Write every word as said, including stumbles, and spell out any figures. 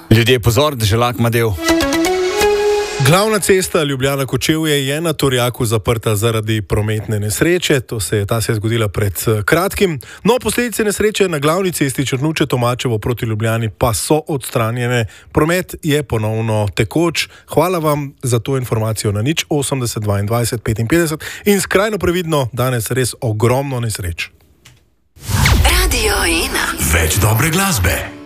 Ljudje, pozor, Deželak ima del. Glavna cesta Ljubljana-Kočevje je na Torjaku zaprta zaradi prometne nesreče. To se je, ta se je zgodila pred kratkim. No, posledice nesreče na glavni cesti Črnuče-Tomačevo proti Ljubljani pa so odstranjene. Promet je ponovno tekoč. Hvala vam za to informacijo na nič osemdeset dvaindvajset petinpetdeset in skrajno previdno, danes res ogromno nesreč. Radio ena. Več dobre glasbe.